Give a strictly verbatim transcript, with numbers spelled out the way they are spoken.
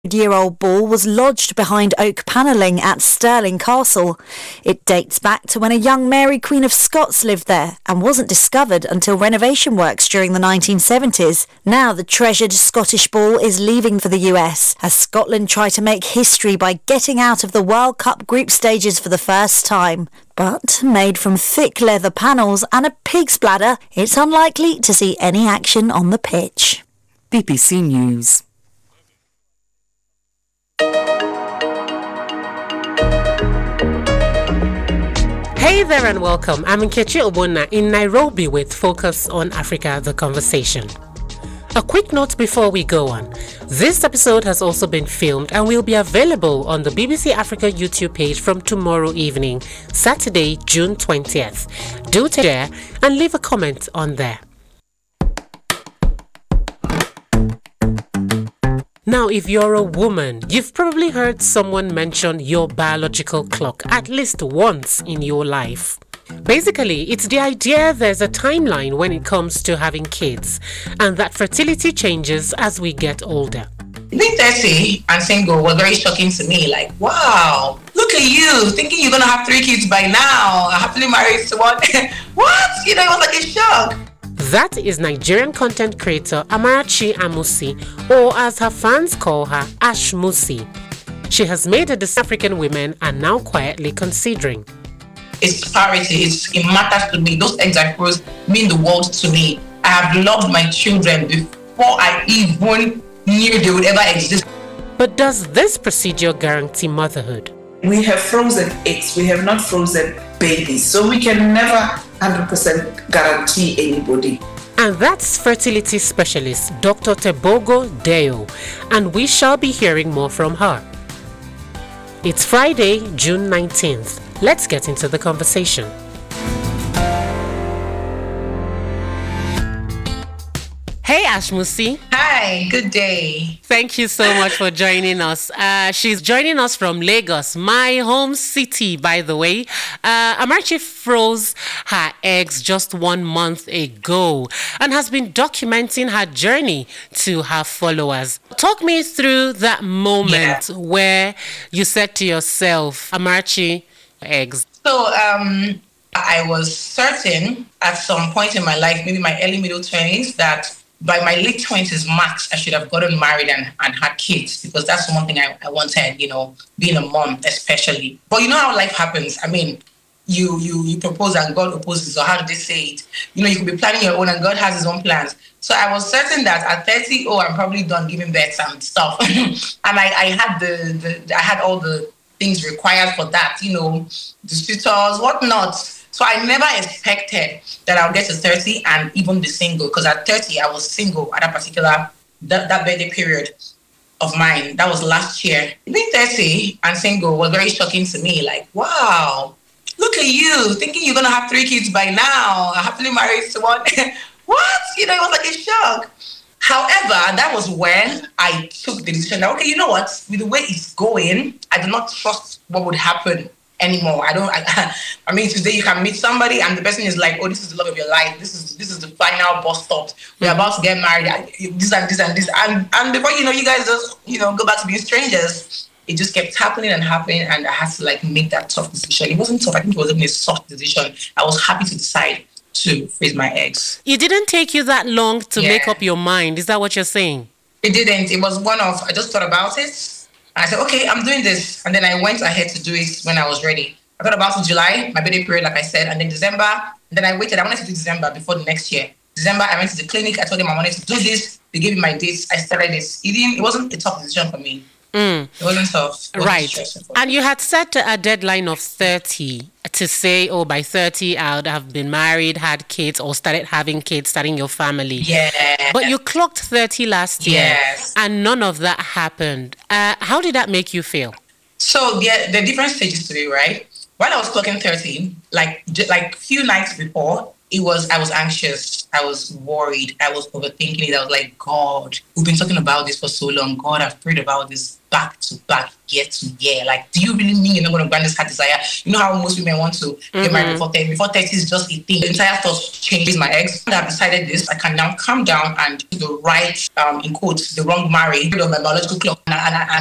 year old ball was lodged behind oak panelling at Stirling Castle. It dates back to when a young Mary Queen of Scots lived there and wasn't discovered until renovation works during the nineteen seventies. Now the treasured Scottish ball is leaving for the U S as Scotland try to make history by getting out of the World Cup group stages for the first time. But made from thick leather panels and a pig's bladder, it's unlikely to see any action on the pitch. B B C News. Hey there and welcome. I'm Nkechi Obona in Nairobi with Focus on Africa, the conversation. A quick note before we go on. This episode has also been filmed and will be available on the B B C Africa YouTube page from tomorrow evening, Saturday, June twentieth. Do share and leave a comment on there. Now, if you're a woman, you've probably heard someone mention your biological clock at least once in your life. Basically, it's the idea there's a timeline when it comes to having kids, and that fertility changes as we get older. Being thirty and single was very shocking to me. Like, wow, look at you, thinking you're going to have three kids by now, happily married to one. What? You know, it was like a shock. That is Nigerian content creator Amarachi Amusi, or as her fans call her, Ash Musi. She has made a decision African women are now quietly considering. It's parity, it's, it matters to me. Those eggs I froze mean the world to me. I have loved my children before I even knew they would ever exist. But does this procedure guarantee motherhood? We have frozen eggs, we have not frozen babies, so we can never one hundred percent guarantee anybody. And that's fertility specialist Doctor Tebogo Deo, and we shall be hearing more from her. It's Friday, June nineteenth. Let's get into the conversation. Hey Ash Musi. Hi, good day. Thank you so much for joining us. Uh, she's joining us from Lagos, my home city, by the way. Uh, Amarachi froze her eggs just one month ago and has been documenting her journey to her followers. Talk me through that moment yeah. where you said to yourself, Amarachi, eggs. So, um, I was certain at some point in my life, maybe my early middle twenties, that by my late twenties max, I should have gotten married and, and had kids, because that's one thing I, I wanted, you know, being a mom especially. But you know how life happens. I mean, you you you propose and God opposes, or how do they say it? You know, you could be planning your own and God has his own plans. So I was certain that at thirty, oh, I'm probably done giving birth and stuff. and I, I had the, the I had all the things required for that, you know, the tutors, whatnot. So I never expected that I would get to thirty and even be single, because at thirty, I was single at that particular, that, that birthday period of mine. That was last year. Being thirty and single was very shocking to me. Like, wow, look at you, thinking you're going to have three kids by now, happily married to one. What? You know, it was like a shock. However, that was when I took the decision that, okay, you know what, with the way it's going, I do not trust what would happen anymore. I don't, I, I mean, today you can meet somebody and the person is like, oh, this is the love of your life. This is this is the final bus stop. We're about to get married. This and this and this. And, and before you know, you guys just, you know, go back to being strangers. It just kept happening and happening. And I had to like make that tough decision. It wasn't tough. I think it was even a soft decision. I was happy to decide to freeze my eggs. It didn't take you that long to yeah. make up your mind. Is that what you're saying? It didn't. It was one of, I just thought about it. And I said, okay, I'm doing this. And then I went ahead to do it when I was ready. I thought about it July, my birthday period, like I said, and then December. And then I waited. I wanted to do December before the next year. December, I went to the clinic. I told them I wanted to do this. They gave me my dates. I started this. It, didn't, it wasn't a tough decision for me. Mm. It wasn't tough. It wasn't right. And you had set a deadline of thirty to say, oh, by thirty, I would have been married, had kids, or started having kids, starting your family. Yeah. But you clocked thirty last year, yes. and none of that happened. Uh, how did that make you feel? So the, the different stages to it, right? While I was clocking thirty, like like few nights before, it was, I was anxious. I was worried. I was overthinking it. I was like, God, we've been talking about this for so long. God, I've prayed about this back to back, year to year. Like, do you really mean you're not going to grant this heart desire? You know how most women want to mm-hmm. get married before thirty. Before thirty is just a thing. The entire thought changes my ex. I've decided this. I can now calm down and do the right, um, in quotes, the wrong marry, on my biological clock. And, and, and